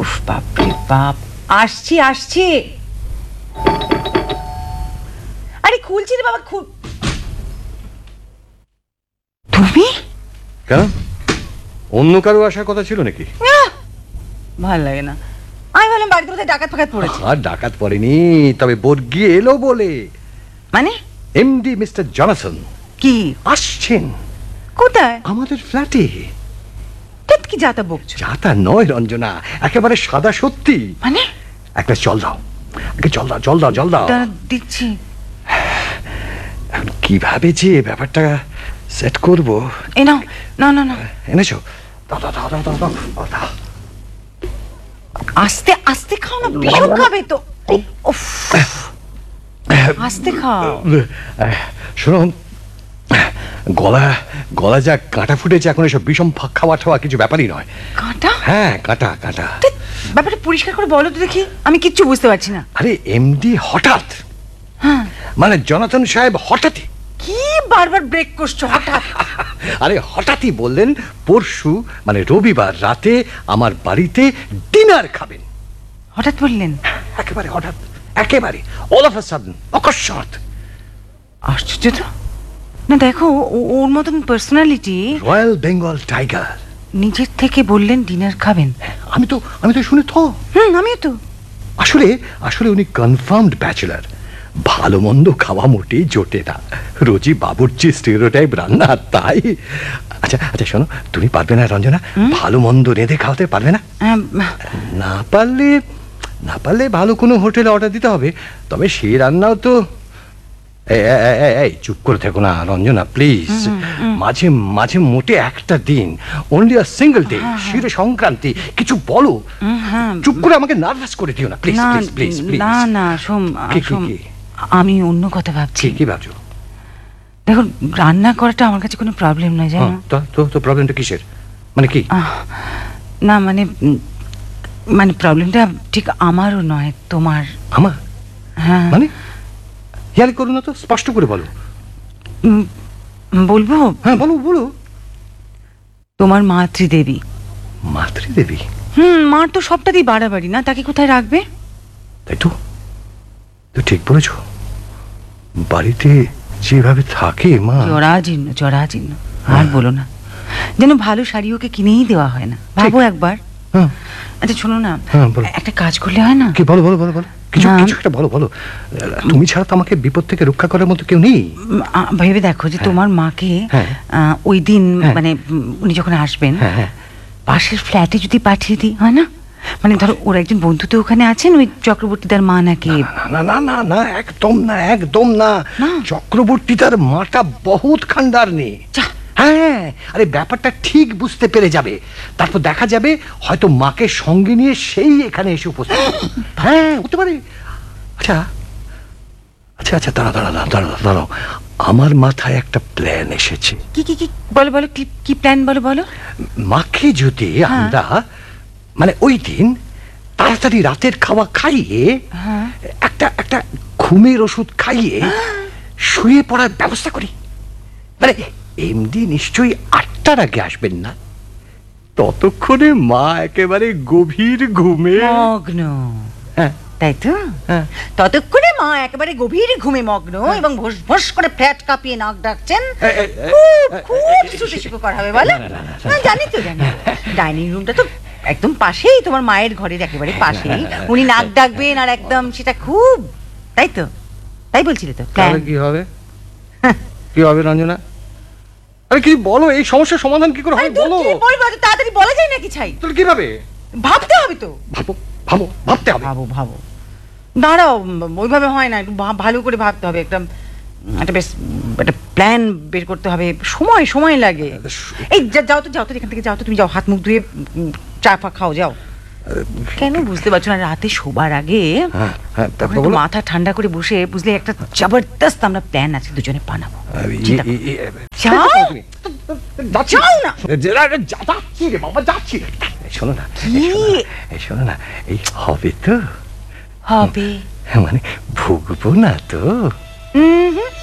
উফ বাপরে বাপ, আসছি আসছি। আরে খুলছি রে বাবা, খুল। তুমি কেন, অন্য কারো আসার কথা ছিল নাকি? ভাল লাগে না। আমি ভাবলাম বাড়িতে কোথায় ডাকাত ফাকাত পড়েছে। আর ডাকাত পড়েনি, তবে বর্গি এলো বলে। মানে এমডি মিস্টার জনাথন কি আসছেন কোথায়? আমাদের ফ্ল্যাটে। কি যাতা বকছো? যাতা নয় রঞ্জনা, একেবারে সাদা সত্যি। মানে একটা জল দাও, জল দাও, জল দাও, জল দাও। দিচ্ছি। কিভাবে যে ব্যাপারটা সেট করব। এই নাও, না না না, এনেছো? দাও দাও দাও দাও দাও দাও দাও। আস্তে আস্তে খাও না, বিষম খাবে তো। উফ, আস্তে খাও। শোনো, গলা গলা যা কাঁটা ফুটেছে, এখন এসব বিষম খাওয়া ঠাওয়া কিছু ব্যাপারই নয়। কাঁটা? হ্যাঁ, কাঁটা কাঁটা। ব্যাপারটা পরিষ্কার করে বলো তো দেখি, আমি কিচ্ছু বুঝতে পারছি না। আরে এমডি হঠাৎ, হ্যাঁ মানে জনাথন সাহেব হঠাৎই। কি বারবার ব্রেক করছো? হঠাৎ? আরে হঠাৎই বললেন পরশু মানে রবিবার রাতে আমার বাড়িতে ডিনার খাবেন। হঠাৎ বললেন? একেবারে হঠাৎ, একেবারে অল অফ আ সাডেন, অকস্মাৎ। আশ্চর্য তো। না দেখো, ওর মতন পার্সোনালিটি, রয়্যাল বেঙ্গল টাইগার, নিজের থেকে বললেন ডিনার খাবেন। আমি তো শুনে তো। আমিও তো। আসলে আসলে উনি কনফার্মড ব্যাচেলার। ভালো মন্দ খাওয়া মোটেই জোটে না, রোজই বাবুর্চি স্টেরিওটাইপ রান্না, তাই। আচ্ছা আচ্ছা শোনো, তুমি পারবে না রঞ্জনা, ভালো মন্দ রেঁধে খাওয়াতে পারবে না? না পারলে ভালো কোনো হোটেলে অর্ডার দিতে হবে। তবে সেই রান্নাও তো। এই চুপ করে থেকো না রঞ্জনা, প্লিজ। মাঝে মাঝে মোটে একটা দিন, অনলি আ সিঙ্গেল ডে, শিরে সংক্রান্তি, কিছু বলো। চুপ করে আমাকে নার্ভাস করে দিও না, প্লিজ প্লিজ প্লিজ প্লিজ। না না সোম, আমি অন্য কথা ভাবছি। কি ভাবছো? দেখো, রান্না করাটা আমার কাছে কোনো প্রবলেম নয়, জানো তো প্রবলেমটা কিসের? মানে কি? না মানে প্রবলেমটা ঠিক আমারও নয়, তোমার। আমার? হ্যাঁ মানে ইয়ারি করো না তো, স্পষ্ট করে বলো। বলবো? হ্যাঁ বলো বলো। তোমার মাতৃদেবী। মাতৃদেবী? মার তো সবটাতেই বাড়াবাড়ি না, তাকে কোথায় রাখবে? তাই তো, ঠিক বলেছো। বাড়িতে যেভাবে থাকে মা, জরাজীর্ণ। আর বলো না, যেন ভালো শাড়ি ওকে কিনেই দেওয়া হয় না। ভাবো একবার। আচ্ছা শোনো না, একটা কাজ করলে হয় না? কি? বলো বলো বলো বলো, কিছু একটা বলো বলো। তুমি ছাড়া তো আমাকে বিপদ থেকে রক্ষা করার মতো কেউ নেই। ভেবে দেখো যে তোমার মাকে ওই দিন মানে উনি যখন আসবেন, পাশের ফ্ল্যাটে যদি পাঠিয়ে দিই, হয় না? মানে ধরো ওর একজন বন্ধু তো ওখানে আছেন, ওই চক্রবর্তীদার মা নাকি? না না না না, একদম না, একদম না। চক্রবর্তীদার মাটা বহুত খান্ডার নেই। হ্যাঁ, আরে ব্যাপারটা ঠিক বুঝতে পেরে যাবে, তারপর দেখা যাবে হয়তো মাকে সঙ্গে নিয়ে সেই এখানে এসে উপস্থিত। হ্যাঁ হতে পারে। আচ্ছা আচ্ছা আচ্ছা, দাঁড়াও, আমার মাথায় একটা প্ল্যান এসেছে। কি কি কি বলো বলো, কি প্ল্যান বলো বলো। মাকে যদি আমরা মানে ওই দিন তাড়াতাড়ি রাতের খাওয়া খাইয়ে একটা ঘুমের ওষুধ খাইয়ে শুয়ে পড়ার ব্যবস্থা করি। মানে এমডি নিশ্চয়ই 8টার আগে আসবেন না, ততক্ষণে মা একেবারে গভীর ঘুমে মগ্ন। তাই তো, ততক্ষণে মা একেবারে গভীর ঘুমে মগ্ন এবং ভোস ভোস করে ফ্ল্যাট কাঁপিয়ে নাক ডাকছেন। খুব সুখে করা হবে বলো। জানি তো, জানি। ডাইনিং রুমটা তো একদম পাশেই, তোমার মায়ের ঘরের একেবারে পাশেই উনি নাক ডাকবেন, আর একদম সেটা খুব, তাই তো, তাই বলছিলে তো। কি হবে? কি হবে রঞ্জনা? আরে কি বলো, এই সমস্যার সমাধান কি করে হবে বলো? বলবো তাড়াতাড়ি বলা যায় নাকি? ছাই তোর কিভাবে ভাবতে হবে তো। ভাবতে হবে। ভাবো দাঁড়াও, ওইভাবে হয় না, একটু ভালো করে ভাবতে হবে। একটা বেশ একটা প্ল্যান বের করতে হবে, সময় লাগে। এই যাও তো এখান থেকে যাও তো, তুমি যাও, হাত মুখ ধুয়ে চা ফা খাও, যাও। কেন বুঝতে পারছো না? রাতে শোবার আগে মাথা ঠান্ডা করে বসে, বুঝলে, একটা জবরদস্ত আমরা প্ল্যান আছে দুজনে বানাবো। শোনো না, এই হবে তো, হবে মানে ভুগবো না তো?